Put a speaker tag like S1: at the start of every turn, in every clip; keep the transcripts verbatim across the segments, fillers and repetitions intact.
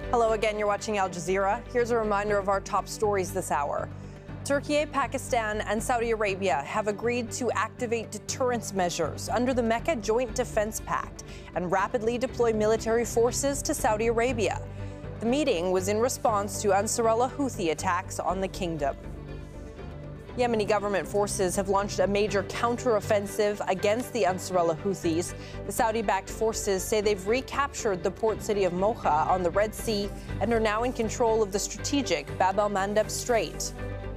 S1: Hello again, you're watching Al Jazeera. Here's a reminder of our top stories this hour. Turkey, Pakistan, and Saudi Arabia have agreed to activate deterrence measures under the Mecca Joint Defense Pact and rapidly deploy military forces to Saudi Arabia. The meeting was in response to Ansarullah Houthi attacks on the kingdom. Yemeni government forces have launched a major counteroffensive against the Ansarullah Houthis. The Saudi-backed forces say they've recaptured the port city of Mocha on the Red Sea and are now in control of the strategic Bab el-Mandeb Strait.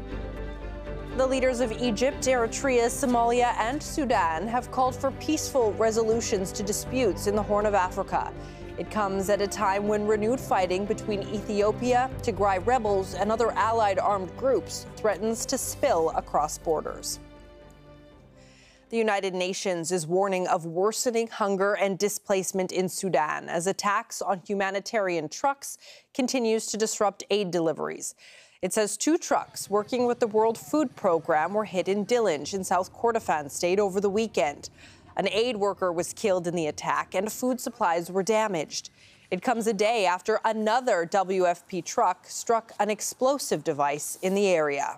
S1: The leaders of Egypt, Eritrea, Somalia, and Sudan have called for peaceful resolutions to disputes in the Horn of Africa. It comes at a time when renewed fighting between Ethiopia, Tigray rebels, and other allied armed groups threatens to spill across borders. The United Nations is warning of worsening hunger and displacement in Sudan as attacks on humanitarian trucks continues to disrupt aid deliveries. It says two trucks working with the World Food Program were hit in Dillinge in South Kordofan state over the weekend. An aid worker was killed in the attack and food supplies were damaged. It comes a day after another W F P truck struck an explosive device in the area.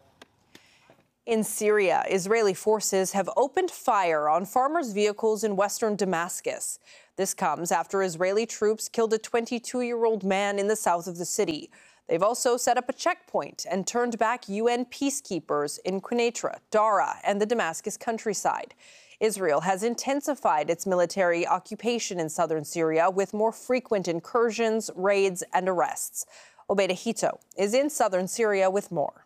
S1: In Syria, Israeli forces have opened fire on farmers' vehicles in western Damascus. This comes after Israeli troops killed a twenty-two-year-old man in the south of the city. They've also set up a checkpoint and turned back U N peacekeepers in Quneitra, Dara, and the Damascus countryside. Israel has intensified its military occupation in southern Syria with more frequent incursions, raids, and arrests. Obeida Hito is in southern Syria with more.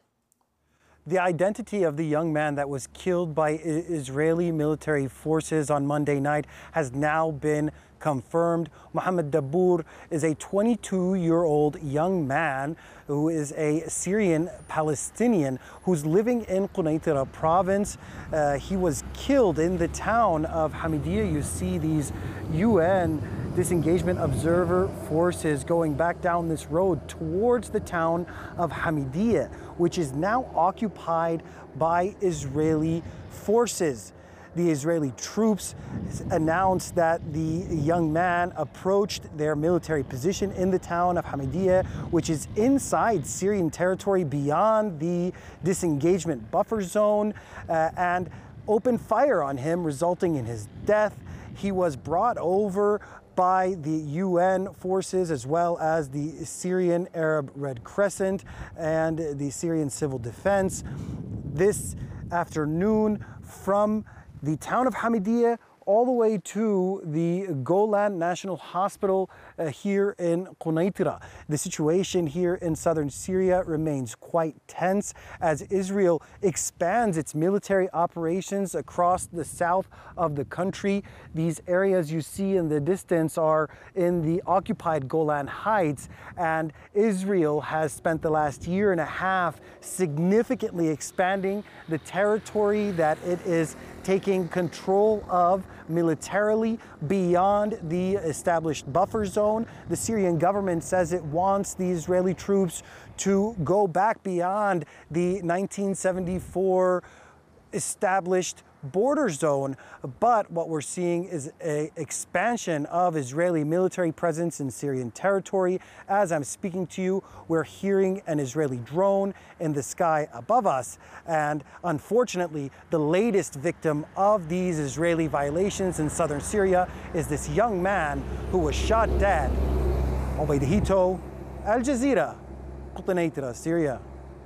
S2: The identity of the young man that was killed by Israeli military forces on Monday night has now been confirmed. Mohammed Dabour is a twenty-two-year-old young man who is a Syrian Palestinian who's living in Quneitra province. Uh, he was killed in the town of Hamidiyeh. You see these U N disengagement observer forces going back down this road towards the town of Hamidiyeh, which is now occupied by Israeli forces. The Israeli troops announced that the young man approached their military position in the town of Hamidiyeh, which is inside Syrian territory beyond the disengagement buffer zone, uh, and opened fire on him, resulting in his death. He was brought over by the U N forces as well as the Syrian Arab Red Crescent and the Syrian Civil Defense this afternoon from the town of Hamidiyeh all the way to the Golan National Hospital uh, here in Quneitra. The situation here in southern Syria remains quite tense as Israel expands its military operations across the south of the country. These areas you see in the distance are in the occupied Golan Heights, and Israel has spent the last year and a half significantly expanding the territory that it is taking control of militarily beyond the established buffer zone. The Syrian government says it wants the Israeli troops to go back beyond the nineteen seventy-four established border zone, but what we're seeing is an expansion of Israeli military presence in Syrian territory. As I'm speaking to you, we're hearing an Israeli drone in the sky above us, and unfortunately, the latest victim of these Israeli violations in southern Syria is this young man who was shot dead. Obeida Hito, Al Jazeera, Quneitra, Syria.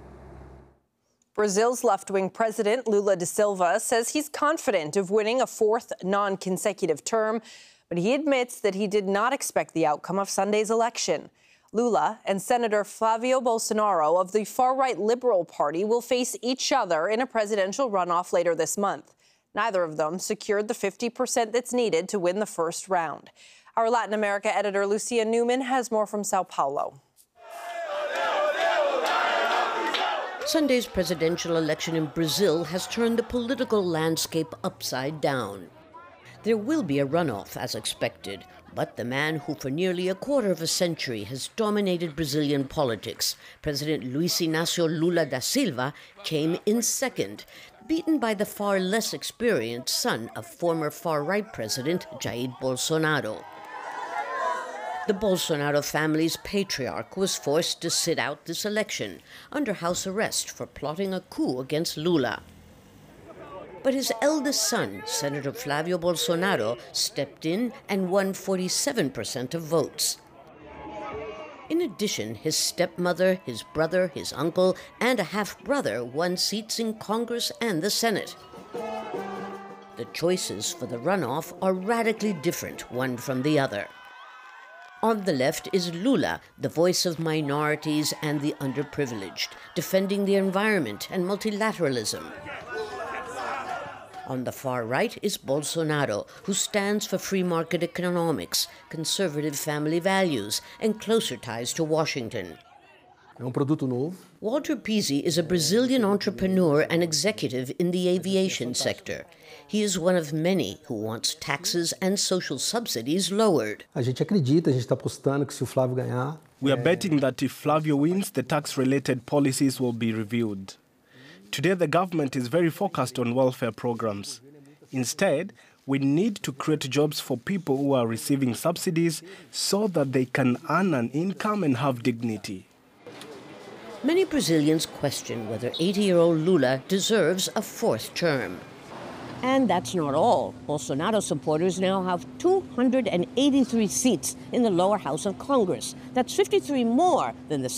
S1: Brazil's left-wing president, Lula da Silva, says he's confident of winning a fourth non-consecutive term, but he admits that he did not expect the outcome of Sunday's election. Lula and Senator Flavio Bolsonaro of the far-right Liberal Party will face each other in a presidential runoff later this month. Neither of them secured the fifty percent that's needed to win the first round. Our Latin America editor, Lucia Newman, has more from Sao Paulo.
S3: Sunday's presidential election in Brazil has turned the political landscape upside down. There will be a runoff, as expected, but the man who for nearly a quarter of a century has dominated Brazilian politics, President Luiz Inácio Lula da Silva, came in second, beaten by the far less experienced son of former far-right President Jair Bolsonaro. The Bolsonaro family's patriarch was forced to sit out this election under house arrest for plotting a coup against Lula. But his eldest son, Senator Flavio Bolsonaro, stepped in and won forty-seven percent of votes. In addition, his stepmother, his brother, his uncle, and a half-brother won seats in Congress and the Senate. The choices for the runoff are radically different one from the other. On the left is Lula, the voice of minorities and the underprivileged, defending the environment and multilateralism. On the far right is Bolsonaro, who stands for free market economics, conservative family values, and closer ties to Washington.
S4: É um produto novo.
S3: Walter Pizzi is a Brazilian entrepreneur and executive in the aviation sector. He is one of many who wants taxes and social subsidies lowered.
S4: A gente acredita, a gente está apostando que se o Flávio ganhar...
S5: We are betting that if Flavio wins, the tax-related policies will be reviewed. Today, the government is very focused on welfare programs. Instead, we need to create jobs for people who are receiving subsidies so that they can earn an income and have dignity.
S3: Many Brazilians question whether eighty-year-old Lula deserves a fourth term. And that's not all. Bolsonaro supporters now have two hundred eighty-three seats in the lower house of Congress. That's fifty-three more than the